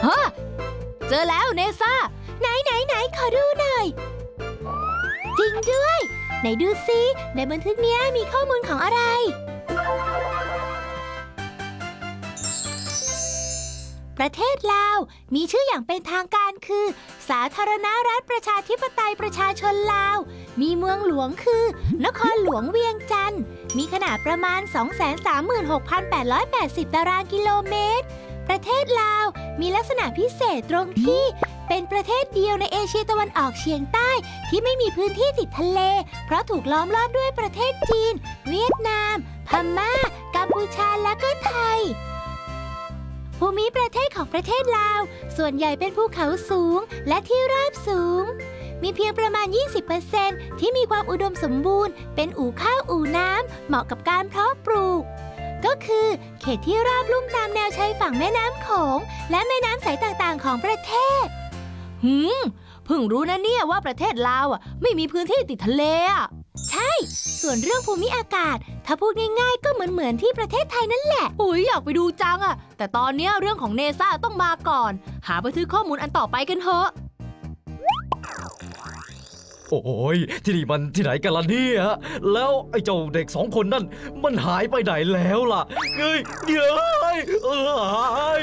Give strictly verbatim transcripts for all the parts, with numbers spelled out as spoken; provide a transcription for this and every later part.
ฮะเจอแล้วเนซ่าไหนไหนไหนขอดูหน่อยจริงด้วยไหนดูซิในบันทึกนี้มีข้อมูลของอะไรประเทศลาวมีชื่ออย่างเป็นทางการคือสาธารณรัฐประชาธิปไตยประชาชนลาวมีเมืองหลวงคือนครหลวงเวียงจันทร์มีขนาดประมาณ สองแสนสามหมื่นหกพันแปดร้อยแปดสิบ ตารางกิโลเมตรประเทศลาวมีลักษณะพิเศษตรงที่เป็นประเทศเดียวในเอเชียตะวันออกเฉียงใต้ที่ไม่มีพื้นที่ติดทะเลเพราะถูกล้อมรอบด้วยประเทศจีนเวียดนามพม่ากัมพูชาและก็ไทยภูมิประเทศของประเทศลาวส่วนใหญ่เป็นภูเขาสูงและที่ราบสูงมีเพียงประมาณ ยี่สิบเปอร์เซ็นต์ ที่มีความอุดมสมบูรณ์เป็นอู่ข้าวอู่น้ำเหมาะกับการเพาะปลูกก็คือเขตที่ราบลุ่มตามแนวชายฝั่งแม่น้ำโขงและแม่น้ำสายต่างๆของประเทศหืมเพิ่งรู้นะเนี่ยว่าประเทศลาวอ่ะไม่มีพื้นที่ติดทะเลอ่ะใช่ส่วนเรื่องภูมิอากาศถ้าพูดง่ายๆก็เหมือนเหมือนที่ประเทศไทยนั่นแหละอุ๊ยอยากไปดูจังอ่ะแต่ตอนนี้เรื่องของเนซ่าต้องมาก่อนหาบันทึกข้อมูลอันต่อไปกันเถอะโอ้ยที่นี่มันที่ไหนกันล่ะเนี่ยแล้วไอ้เจ้าเด็กสองคนนั่นมันหายไปไหนแล้วล่ะเฮ้ยเดี๋ยวเอ้ย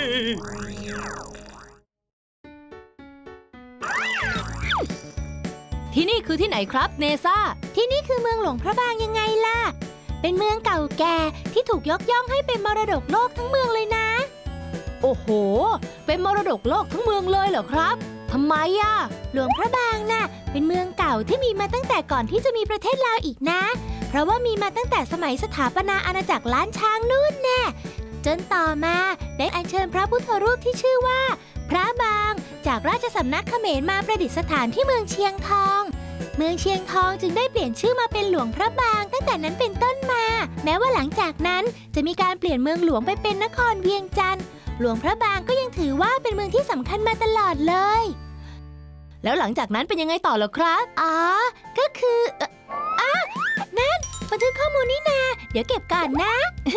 ที่นี่คือที่ไหนครับเนซ่าที่นี่คือเมืองหลวงพระบางยังไงล่ะเป็นเมืองเก่าแก่ที่ถูกยกย่องให้เป็นมรดกโลกทั้งเมืองเลยนะโอ้โหเป็นมรดกโลกทั้งเมืองเลยเหรอครับทำไมอ่ะหลวงพระบางน่ะเป็นเมืองเก่าที่มีมาตั้งแต่ก่อนที่จะมีประเทศลาวอีกนะเพราะว่ามีมาตั้งแต่สมัยสถาปนาอาณาจักรล้านช้างนู่นแน่จนต่อมาได้อัญเชิญพระพุทธรูปที่ชื่อว่าพระบางจากราชสำนักเขมรมาประดิษฐานที่เมืองเชียงทองเมืองเชียงทองจึงได้เปลี่ยนชื่อมาเป็นหลวงพระบางตั้งแต่นั้นเป็นต้นมาแม้ว่าหลังจากนั้นจะมีการเปลี่ยนเมืองหลวงไปเป็นนครเวียงจันทร์หลวงพระบางก็ยังถือว่าเป็นเมืองที่สำคัญมาตลอดเลยแล้วหลังจากนั้นเป็นยังไงต่อเหรอครับอ๋อก็คืออ่ะนั่นบันทึกข้อมูลนี่นาเดี๋ยวเก็บก่อนนะ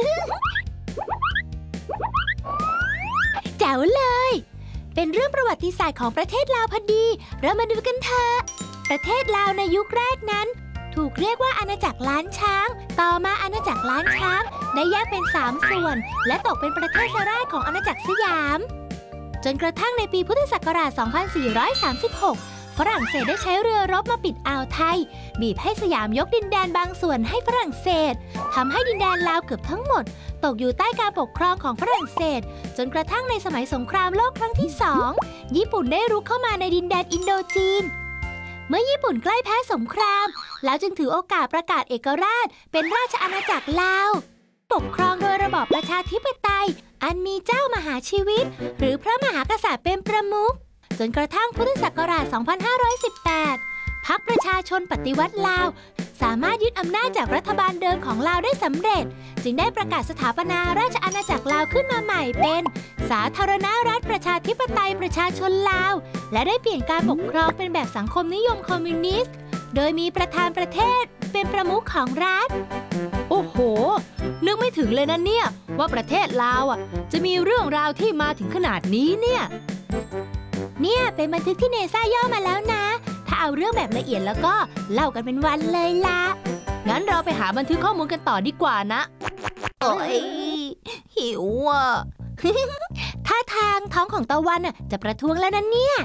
แจ๋วเลยเป็นเรื่องประวัติศาสตร์ของประเทศลาวพอดีเรามาดูกันเถอะประเทศลาวในยุคแรกนั้นถูกเรียกว่าอาณาจักรล้านช้างต่อมาอาณาจักรล้านช้างได้แยกเป็นสามส่วนและตกเป็นประเทศราชของอาณาจักรสยามจนกระทั่งในปีพุทธศักราช สองพันสี่ร้อยสามสิบหก ฝรั่งเศสได้ใช้เรือรบมาปิดอ่าวไทยบีบให้สยามยกดินแดนบางส่วนให้ฝรั่งเศสทำให้ดินแดนลาวเกือบทั้งหมดตกอยู่ใต้การปกครองของฝรั่งเศสจนกระทั่งในสมัยสงครามโลกครั้งที่สองญี่ปุ่นได้รุกเข้ามาในดินแดนอินโดจีนเมื่อญี่ปุ่นใกล้แพ้สงครามแล้วจึงถือโอกาสประกาศเอกราชเป็นราชอาณาจักรลาวปกครองโดยระบอบประชาธิปไตยอันมีเจ้ามหาชีวิตหรือพระมหากษัตริย์เป็นประมุขจนกระทั่งพุทธศักราช สองพันห้าร้อยสิบแปด พรรคประชาชนปฏิวัติลาวสามารถยึดอำนาจจากรัฐบาลเดิมของลาวได้สำเร็จจึงได้ประกาศสถาปนาราชอาณาจักรลาวขึ้นมาใหม่เป็นสาธารณรัฐประชาธิปไตยประชาชนลาวและได้เปลี่ยนการปกครองเป็นแบบสังคมนิยมคอมมิวนิสต์โดยมีประธานประเทศเป็นประมุขของรัฐโอ้โหนึกไม่ถึงเลยนะเนี่ยว่าประเทศลาวอ่ะจะมีเรื่องราวที่มาถึงขนาดนี้เนี่ยเนี่ยเป็นบันทึกที่เนซ่าย่อมาแล้วนะถ้าเอาเรื่องแบบละเอียดแล้วก็เล่ากันเป็นวันเลยล่ะงั้นเราไปหาบันทึกข้อมูลกันต่อดีกว่านะโอ้ยหิวอ่ะ ท่าทางท้องของตะวันอ่ะจะประท้วงแล้วนะเนี่ย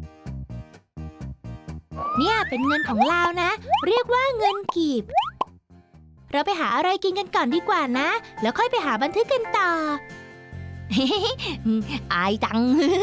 เนี่ยเป็นเงินของลาวนะเรียกว่าเงินกีบเราไปหาอะไรกินกันก่อนดีกว่านะแล้วค่อยไปหาบันทึกกันต่อ อายจัง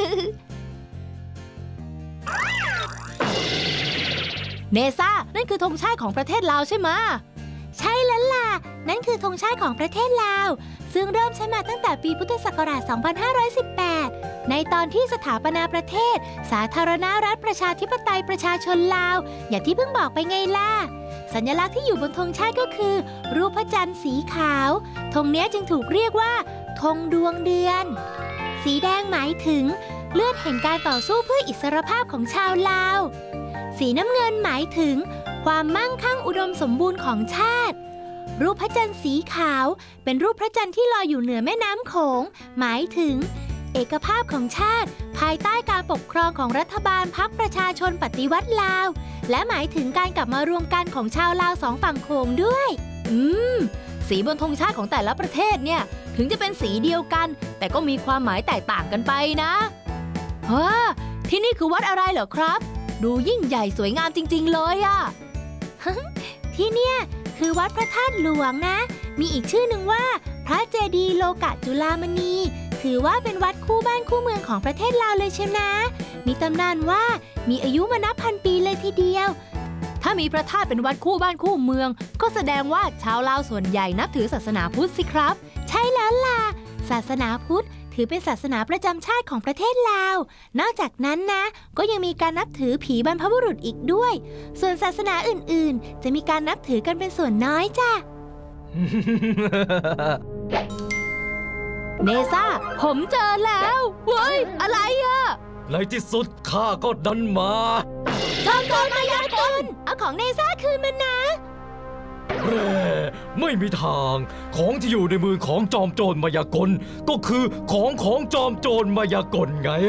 เนซ่านั่นคือธงชาติของประเทศลาวใช่ไหมใช่แล้วล่ะนั่นคือธงชาติของประเทศลาวซึ่งเริ่มใช้มาตั้งแต่ปีพุทธศักราช สองพันห้าร้อยสิบแปด ในตอนที่สถาปนาประเทศสาธารณรัฐประชาธิปไตยประชาชนลาวอย่างที่เพิ่งบอกไปไงล่ะสัญลักษณ์ที่อยู่บนธงชาติก็คือรูปพระจันทร์สีขาวธงนี้จึงถูกเรียกว่าธงดวงเดือนสีแดงหมายถึงเลือดแห่งการต่อสู้เพื่ออิสรภาพของชาวลาวสีน้ำเงินหมายถึงความมั่งคั่งอุดมสมบูรณ์ของชาติรูปพระจันทร์สีขาวเป็นรูปพระจันทร์ที่ลอยอยู่เหนือแม่น้ำโขงหมายถึงเอกภาพของชาติ ภายใต้การปกครองของรัฐบาลพรรคประชาชนปฏิวัติลาว และหมายถึงการกลับมารวมกันของชาวลาวสองฝั่งโขงด้วยอืม สีบนธงชาติของแต่ละประเทศเนี่ยถึงจะเป็นสีเดียวกัน แต่ก็มีความหมายแตกต่างกันไปนะฮะที่นี่คือวัดอะไรเหรอครับ ดูยิ่งใหญ่สวยงามจริงๆเลยอะที่เนี่ยคือวัดพระธาตุหลวงนะ มีอีกชื่อหนึ่งว่า พระเจดีย์โลกะจุฬามณี ถือว่าเป็นวัดคู่บ้านคู่เมืองของประเทศลาวเลยเชียวนะ มีตำนานว่ามีอายุมานับพันปีเลยทีเดียวถ้ามีพระธาตุเป็นวัดคู่บ้านคู่เมือง ก็แสดงว่าชาวลาวส่วนใหญ่นับถือศาสนาพุทธสิครับใช่แล้วล่ะ ศาสนาพุทธถือเป็นศาสนาประจำชาติของประเทศลาว นอกจากนั้นนะ ก็ยังมีการนับถือผีบรรพบุรุษอีกด้วย ส่วนศาสนาอื่นๆ จะมีการนับถือกันเป็นส่วนน้อยจ้ะเนซ่า ผมเจอแล้วเว้ยอะไรอะในที่สุดข้าก็ดันมาจอมโจรมายากล เอาของเนซ่าคืนมันนะแร่ไม่มีทาง ของที่อยู่ในมือของจอมโจรมายากล ก็คือของของจอมโจรมายากลไง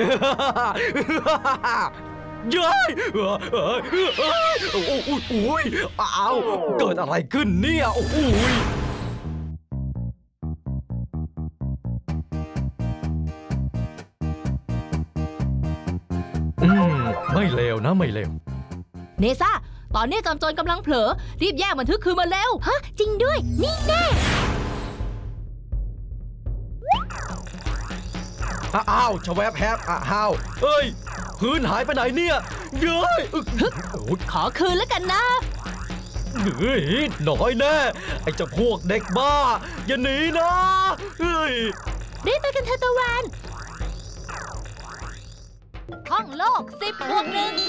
เย้ยเอ้ยเอ้ยเอ้ยโอ้ยโอ้ยอ้าวเกิดอะไรขึ้นเนี่ยโอ้ยอืมไม่เลวนะไม่เลวเนซ่า ตอนนี้จอมโจรกำลังเผลอ รีบแยกบันทึกคืนมาเร็วฮะ จริงด้วย นี่แน่อ้าวชะแวบแฮบอ้าวเอ้ยพื้นหายไปไหนเนี่ยเย้ยอึ๊กโอ้ยขอคืนแล้วกันนะเฮ้ยหน่อยแน่ไอ้เจ้าพวกเด็กบ้า อย่าหนีนะเฮ้ยรีบไปกันเถอะตะวันท่องโลกสิบบวกหนึ่ง